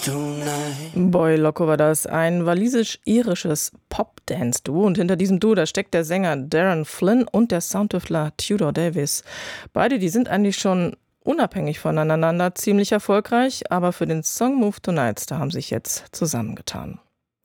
Boy Loco war das, ein walisisch-irisches Pop-Dance-Duo. Und hinter diesem Duo, da steckt der Sänger Darren Flynn und der Soundtüftler Tudor Davis. Beide, die sind eigentlich schon unabhängig voneinander ziemlich erfolgreich, aber für den Song Move Tonight, da haben sich jetzt zusammengetan.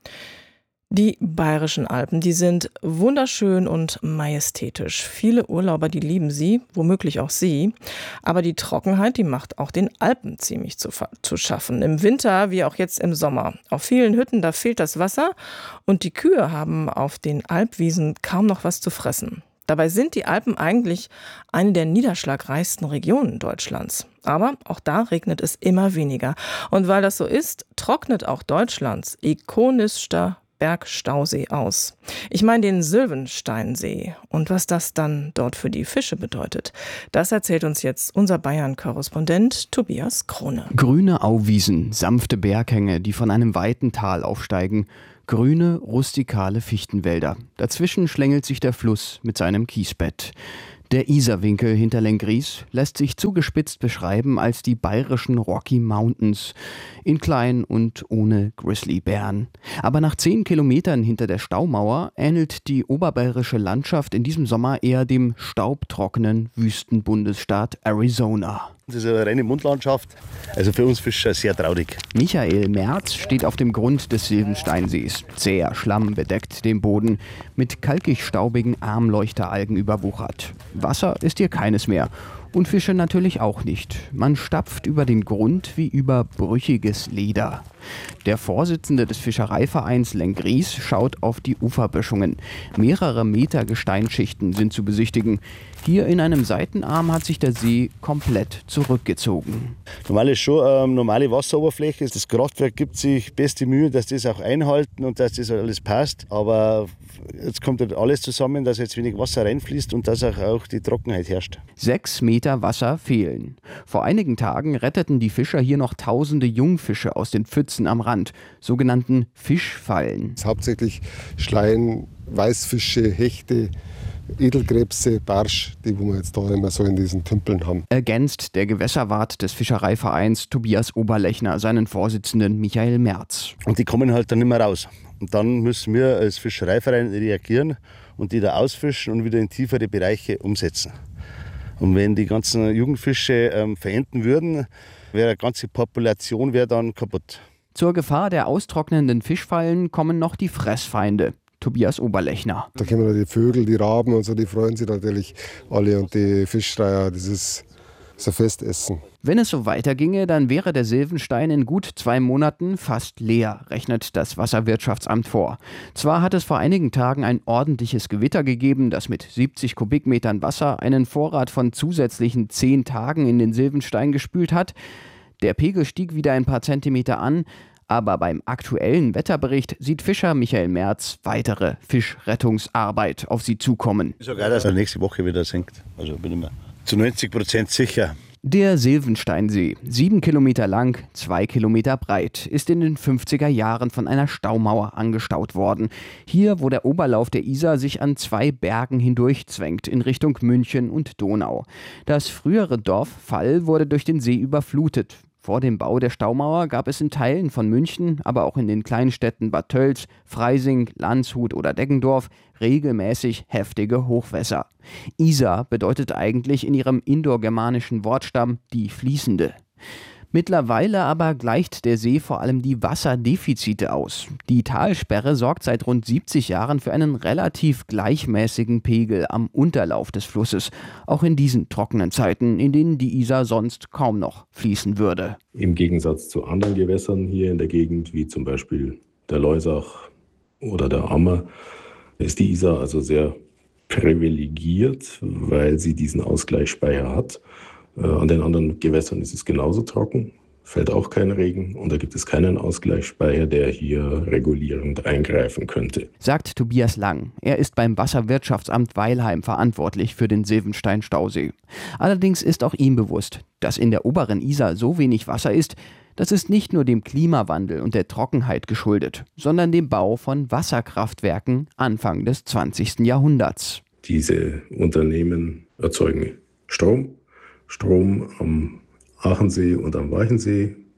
Die Bayerischen Alpen, die sind wunderschön und majestätisch. Viele Urlauber, die lieben sie, womöglich auch Sie. Aber die Trockenheit, die macht auch den Alpen ziemlich zu schaffen. Im Winter wie auch jetzt im Sommer. Auf vielen Hütten, da fehlt das Wasser und die Kühe haben auf den Alpwiesen kaum noch was zu fressen. Dabei sind die Alpen eigentlich eine der niederschlagreichsten Regionen Deutschlands. Aber auch da regnet es immer weniger. Und weil das so ist, trocknet auch Deutschlands ikonischster Bergstausee aus. Ich meine den Sylvensteinsee. Und was das dann dort für die Fische bedeutet, das erzählt uns jetzt unser Bayern-Korrespondent Tobias Krone. Grüne Auwiesen, sanfte Berghänge, die von einem weiten Tal aufsteigen, grüne, rustikale Fichtenwälder. Dazwischen schlängelt sich der Fluss mit seinem Kiesbett. Der Isarwinkel hinter Lenggries lässt sich zugespitzt beschreiben als die bayerischen Rocky Mountains, in klein und ohne Grizzlybären. Aber nach 10 Kilometern hinter der Staumauer ähnelt die oberbayerische Landschaft in diesem Sommer eher dem staubtrockenen Wüstenbundesstaat Arizona. Das ist eine reine Mundlandschaft, also für uns Fischer sehr traurig. Michael Merz steht auf dem Grund des Sylvensteinsees. Zäher Schlamm bedeckt den Boden, mit kalkig-staubigen Armleuchteralgen überwuchert. Wasser ist hier keines mehr. Und Fische natürlich auch nicht. Man stapft über den Grund wie über brüchiges Leder. Der Vorsitzende des Fischereivereins Lenggries schaut auf die Uferböschungen. Mehrere Meter Gesteinsschichten sind zu besichtigen. Hier in einem Seitenarm hat sich der See komplett zurückgezogen. Normal ist schon eine normale Wasseroberfläche. Das Kraftwerk gibt sich beste Mühe, dass das auch einhalten und dass das alles passt. Aber jetzt kommt halt alles zusammen, dass jetzt wenig Wasser reinfließt und dass auch die Trockenheit herrscht. 6 Meter Wasser fehlen. Vor einigen Tagen retteten die Fischer hier noch tausende Jungfische aus den Pfützen am Rand, sogenannten Fischfallen. Hauptsächlich Schleien, Weißfische, Hechte, Edelkrebse, Barsch, die wo wir jetzt da immer so in diesen Tümpeln haben. Ergänzt der Gewässerwart des Fischereivereins Tobias Oberlechner seinen Vorsitzenden Michael Merz. Und die kommen halt dann nicht mehr raus. Und dann müssen wir als Fischereiverein reagieren und die da ausfischen und wieder in tiefere Bereiche umsetzen. Und wenn die ganzen Jugendfische verenden würden, wäre eine ganze Population dann kaputt. Zur Gefahr der austrocknenden Fischfallen kommen noch die Fressfeinde. Tobias Oberlechner. Da kommen die Vögel, die Raben und so, die freuen sich natürlich alle. Und die Fischreiher, das ist ein Festessen. Wenn es so weiterginge, dann wäre der Sylvenstein in gut 2 Monaten fast leer, rechnet das Wasserwirtschaftsamt vor. Zwar hat es vor einigen Tagen ein ordentliches Gewitter gegeben, das mit 70 Kubikmetern Wasser einen Vorrat von zusätzlichen 10 Tagen in den Sylvenstein gespült hat. Der Pegel stieg wieder ein paar Zentimeter an. Aber beim aktuellen Wetterbericht sieht Fischer Michael Merz weitere Fischrettungsarbeit auf sie zukommen. Sogar, dass er nächste Woche wieder sinkt. Also bin ich mir zu 90% sicher. Der Sylvensteinsee, 7 Kilometer lang, 2 Kilometer breit, ist in den 50er Jahren von einer Staumauer angestaut worden. Hier, wo der Oberlauf der Isar sich an 2 Bergen hindurchzwängt, in Richtung München und Donau. Das frühere Dorf Vall wurde durch den See überflutet. Vor dem Bau der Staumauer gab es in Teilen von München, aber auch in den Kleinstädten Bad Tölz, Freising, Landshut oder Deggendorf regelmäßig heftige Hochwässer. Isar bedeutet eigentlich in ihrem indogermanischen Wortstamm die fließende. Mittlerweile aber gleicht der See vor allem die Wasserdefizite aus. Die Talsperre sorgt seit rund 70 Jahren für einen relativ gleichmäßigen Pegel am Unterlauf des Flusses, auch in diesen trockenen Zeiten, in denen die Isar sonst kaum noch fließen würde. Im Gegensatz zu anderen Gewässern hier in der Gegend, wie zum Beispiel der Loisach oder der Ammer, ist die Isar also sehr privilegiert, weil sie diesen Ausgleichsspeicher hat. An den anderen Gewässern ist es genauso trocken, fällt auch kein Regen und da gibt es keinen Ausgleichsspeicher, der hier regulierend eingreifen könnte. Sagt Tobias Lang. Er ist beim Wasserwirtschaftsamt Weilheim verantwortlich für den Sylvenstein-Stausee. Allerdings ist auch ihm bewusst, dass in der oberen Isar so wenig Wasser ist, das ist nicht nur dem Klimawandel und der Trockenheit geschuldet, sondern dem Bau von Wasserkraftwerken Anfang des 20. Jahrhunderts. Diese Unternehmen erzeugen Strom am Aachensee und am Walchensee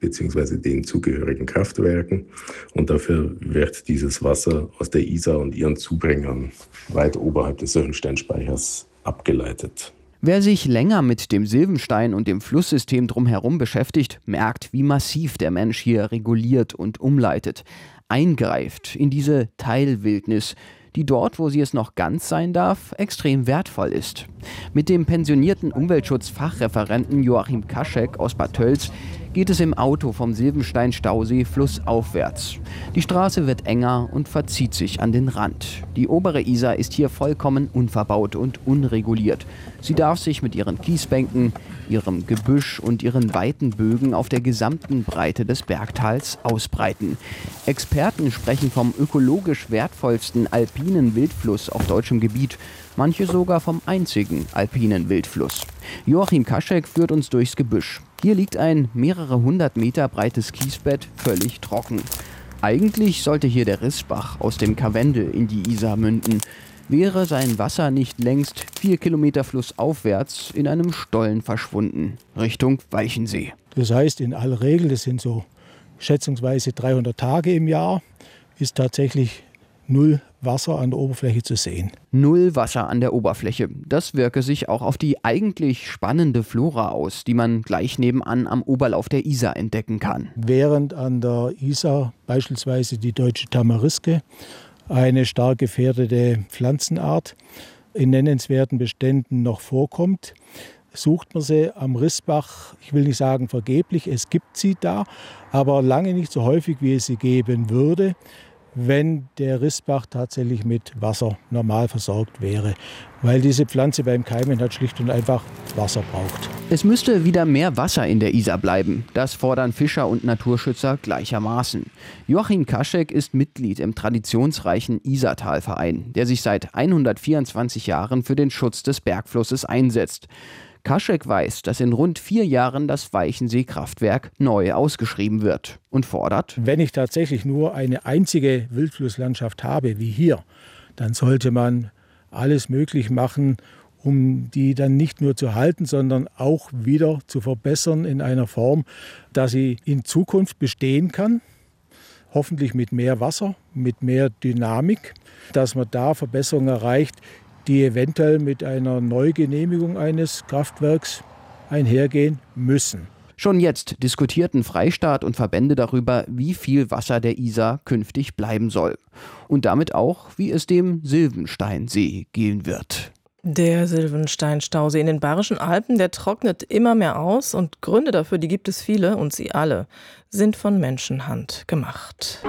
bzw. den zugehörigen Kraftwerken. Und dafür wird dieses Wasser aus der Isar und ihren Zubringern weit oberhalb des Sylvensteinspeichers abgeleitet. Wer sich länger mit dem Sylvenstein und dem Flusssystem drumherum beschäftigt, merkt, wie massiv der Mensch hier reguliert und umleitet, eingreift in diese Teilwildnis, die dort, wo sie es noch ganz sein darf, extrem wertvoll ist. Mit dem pensionierten Umweltschutzfachreferenten Joachim Kaschek aus Bad Tölz geht es im Auto vom Sylvenstein-Stausee flussaufwärts. Die Straße wird enger und verzieht sich an den Rand. Die obere Isar ist hier vollkommen unverbaut und unreguliert. Sie darf sich mit ihren Kiesbänken, ihrem Gebüsch und ihren weiten Bögen auf der gesamten Breite des Bergtals ausbreiten. Experten sprechen vom ökologisch wertvollsten alpinen Wildfluss auf deutschem Gebiet, manche sogar vom einzigen alpinen Wildfluss. Joachim Kaschek führt uns durchs Gebüsch. Hier liegt ein mehrere 100 Meter breites Kiesbett völlig trocken. Eigentlich sollte hier der Rissbach aus dem Karwendel in die Isar münden. Wäre sein Wasser nicht längst 4 Kilometer flussaufwärts in einem Stollen verschwunden, Richtung Weichensee. Das heißt, in aller Regel, das sind so schätzungsweise 300 Tage im Jahr, ist tatsächlich 0 Wasser an der Oberfläche zu sehen. 0 Wasser an der Oberfläche. Das wirke sich auch auf die eigentlich spannende Flora aus, die man gleich nebenan am Oberlauf der Isar entdecken kann. Während an der Isar beispielsweise die deutsche Tamariske, eine stark gefährdete Pflanzenart, in nennenswerten Beständen noch vorkommt, sucht man sie am Rissbach, ich will nicht sagen vergeblich, es gibt sie da, aber lange nicht so häufig, wie es sie geben würde, wenn der Rissbach tatsächlich mit Wasser normal versorgt wäre. Weil diese Pflanze beim Keimen halt schlicht und einfach Wasser braucht. Es müsste wieder mehr Wasser in der Isar bleiben. Das fordern Fischer und Naturschützer gleichermaßen. Joachim Kaschek ist Mitglied im traditionsreichen Isartalverein, der sich seit 124 Jahren für den Schutz des Bergflusses einsetzt. Kaschek weiß, dass in rund 4 Jahren das Weichensee-Kraftwerk neu ausgeschrieben wird und fordert: Wenn ich tatsächlich nur eine einzige Wildflusslandschaft habe, wie hier, dann sollte man alles möglich machen, um die dann nicht nur zu halten, sondern auch wieder zu verbessern in einer Form, dass sie in Zukunft bestehen kann. Hoffentlich mit mehr Wasser, mit mehr Dynamik, dass man da Verbesserungen erreicht, die eventuell mit einer Neugenehmigung eines Kraftwerks einhergehen müssen. Schon jetzt diskutierten Freistaat und Verbände darüber, wie viel Wasser der Isar künftig bleiben soll. Und damit auch, wie es dem Sylvensteinsee gehen wird. Der Sylvenstein-Stausee in den Bayerischen Alpen, der trocknet immer mehr aus und Gründe dafür, die gibt es viele und sie alle sind von Menschenhand gemacht.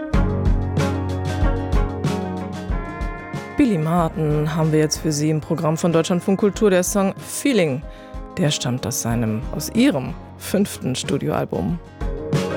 Billy Martin haben wir jetzt für Sie im Programm von Deutschlandfunk Kultur. Der Song Feeling, der stammt aus ihrem 5. Studioalbum.